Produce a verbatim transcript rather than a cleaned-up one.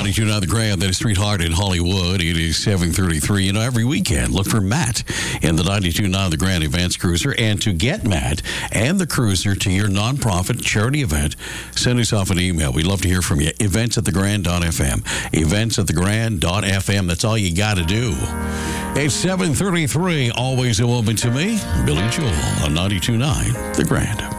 ninety-two point nine The Grand, that is Street Heart in Hollywood. It is seven thirty-three. You know, every weekend, look for Matt in the ninety-two point nine The Grand Events Cruiser. And to get Matt and the Cruiser to your nonprofit charity event, send us off an email. We'd love to hear from you. Events at the grand dot f m. Events at the grand dot f m. That's all you got to do. It's seven thirty-three. Always a woman to me. Billy Joel on ninety-two point nine The Grand.